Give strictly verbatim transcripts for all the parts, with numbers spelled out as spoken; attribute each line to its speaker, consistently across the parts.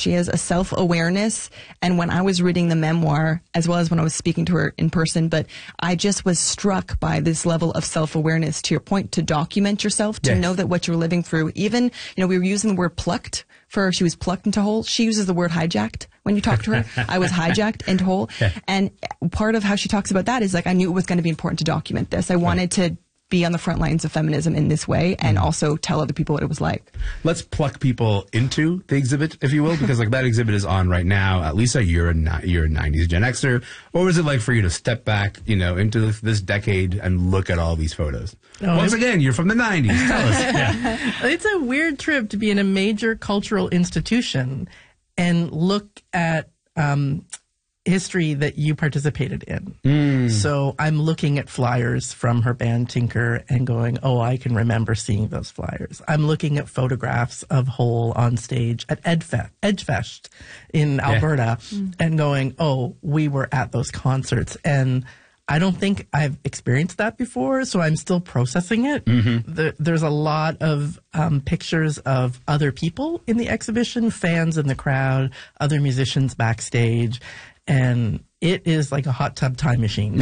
Speaker 1: She has a self-awareness. And when I was reading the memoir, as well as when I was speaking to her in person, but I just was struck by this level of self-awareness, to your point, to document yourself, to
Speaker 2: yes.
Speaker 1: know that what you're living through, even, you know, we were using the word plucked for, she was plucked into whole. She uses the word hijacked when you talk to her. I was hijacked into whole. Yeah. And part of how she talks about that is like, I knew it was going to be important to document this. I wanted right. to be on the front lines of feminism in this way, and mm. also tell other people what it was like.
Speaker 2: Let's pluck people into the exhibit, if you will, because like that exhibit is on right now. Uh, Lisa, you're a you're a nineties Gen Xer. What was it like for you to step back, you know, into this decade and look at all these photos? Oh, Once again, you're from the nineties. Tell us. Yeah.
Speaker 3: It's a weird trip to be in a major cultural institution and look at um, history that you participated in. Mm. So I'm looking at flyers from her band Tinker and going, oh, I can remember seeing those flyers. I'm looking at photographs of Hole on stage at Edfest, Edgefest in Alberta yeah. mm. and going, oh, we were at those concerts. And I don't think I've experienced that before, so I'm still processing it. Mm-hmm. The, there's a lot of um, pictures of other people in the exhibition, fans in the crowd, other musicians backstage. And it is like a hot tub time machine.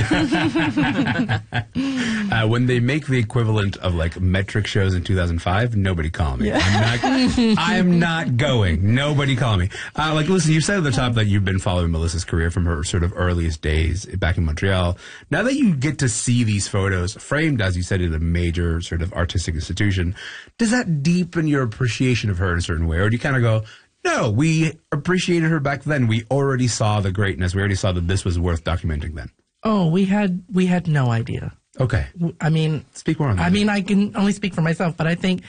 Speaker 2: uh, when they make the equivalent of like metric shows in two thousand five, nobody call me. Yeah. I'm not, I'm not going. Nobody call me. Uh, like, listen, you said at the top that you've been following Melissa's career from her sort of earliest days back in Montreal. Now that you get to see these photos framed, as you said, in a major sort of artistic institution, does that deepen your appreciation of her in a certain way? Or do you kind of go, no, we appreciated her back then. We already saw the greatness. We already saw that this was worth documenting then.
Speaker 3: Oh, we had we had no idea.
Speaker 2: Okay.
Speaker 3: I mean,
Speaker 2: speak more on that.
Speaker 3: I mean, I can only speak for myself, but I think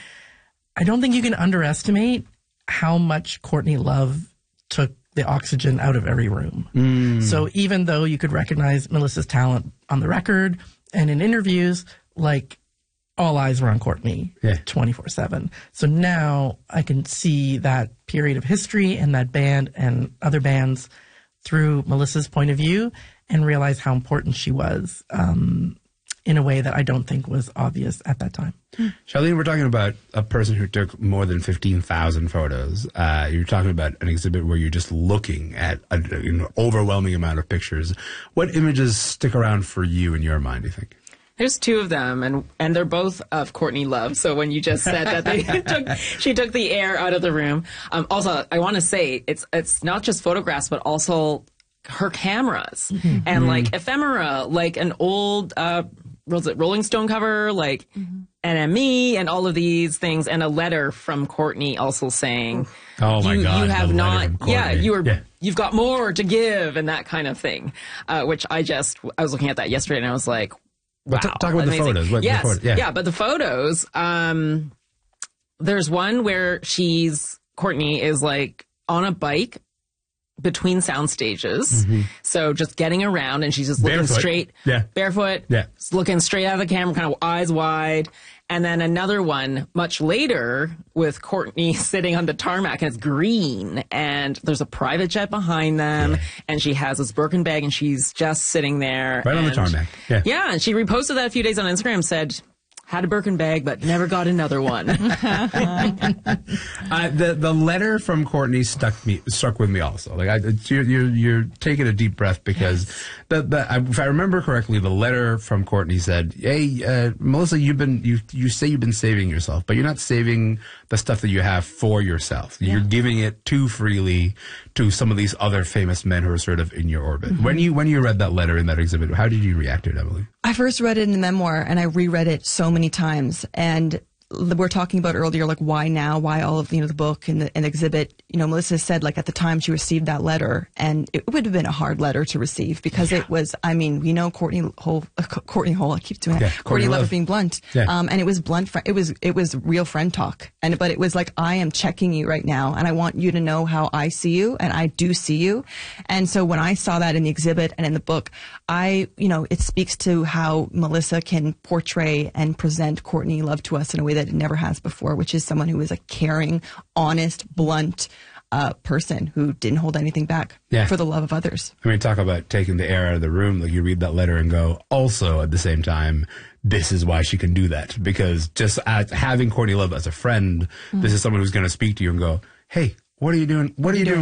Speaker 3: I don't think you can underestimate how much Courtney Love took the oxygen out of every room. Mm. So even though you could recognize Melissa's talent on the record and in interviews, like, all eyes were on Courtney yeah. twenty-four seven. So now I can see that period of history and that band and other bands through Melissa's point of view and realize how important she was um, in a way that I don't think was obvious at that time.
Speaker 2: Charlene, we're talking about a person who took more than fifteen thousand photos. Uh, you're talking about an exhibit where you're just looking at a, an overwhelming amount of pictures. What images stick around for you in your mind, do you think?
Speaker 4: There's two of them, and and they're both of Courtney Love. So when you just said that they took, she took the air out of the room. Um, also, I want to say it's it's not just photographs, but also her cameras mm-hmm. and like ephemera, like an old uh, was it Rolling Stone cover, like mm-hmm. N M E, and all of these things, and a letter from Courtney also saying,
Speaker 2: "Oh my
Speaker 4: you,
Speaker 2: God,
Speaker 4: you have not, yeah, you were."
Speaker 2: Yeah.
Speaker 4: You've got more to give, and that kind of thing, uh, which I just I was looking at that yesterday, and I was like. Wow,
Speaker 2: talk about amazing. the photos. What,
Speaker 4: yes,
Speaker 2: the photos? Yeah.
Speaker 4: yeah, but the photos, um, there's one where she's, Courtney is like on a bike between sound stages. Mm-hmm. So just getting around, and she's just looking
Speaker 2: barefoot.
Speaker 4: straight,
Speaker 2: yeah.
Speaker 4: barefoot,
Speaker 2: yeah.
Speaker 4: looking straight out of the camera, kind of eyes wide. And then another one much later with Courtney sitting on the tarmac, and it's green, and there's a private jet behind them, yeah. and she has this Birkin bag, and she's just sitting there.
Speaker 2: Right
Speaker 4: and,
Speaker 2: on the tarmac. Yeah.
Speaker 4: Yeah, and she reposted that a few days on Instagram, said, had a Birkin bag, but never got another one.
Speaker 2: uh, the the letter from Courtney stuck me struck with me also. Like I, you're, you're you're taking a deep breath because yes. the the if I remember correctly, the letter from Courtney said, "Hey, uh, Melissa, you've been you you say you've been saving yourself, but you're not saving the stuff that you have for yourself. Yeah. You're giving it too freely to some of these other famous men who are sort of in your orbit." Mm-hmm. When you when you read that letter in that exhibit, how did you react to it, Emily?
Speaker 1: I first read it in the memoir, and I reread it so many times. And we're talking about earlier, like, why now? Why all of, you know, the book and the, and the exhibit? You know, Melissa said, like, at the time she received that letter, and it would have been a hard letter to receive because yeah. it was, I mean, we know Courtney Hole, uh, Courtney Hole, I keep doing
Speaker 2: yeah,
Speaker 1: it,
Speaker 2: Courtney,
Speaker 1: Courtney Love
Speaker 2: Love
Speaker 1: being blunt.
Speaker 2: Yeah.
Speaker 1: Um, and it was blunt, fr- it was, it was real friend talk. And, but it was like, I am checking you right now, and I want you to know how I see you, and I do see you. And so when I saw that in the exhibit and in the book, I, you know, it speaks to how Melissa can portray and present Courtney Love to us in a way that it never has before, which is someone who is a caring, honest, blunt uh, person who didn't hold anything back
Speaker 2: yeah.
Speaker 1: for the love of others.
Speaker 2: I mean, talk about taking the air out of the room. Like, you read that letter and go, also at the same time, this is why she can do that. Because just as, having Courtney Love as a friend, mm-hmm. this is someone who's going to speak to you and go, hey, what are you doing? What are you doing?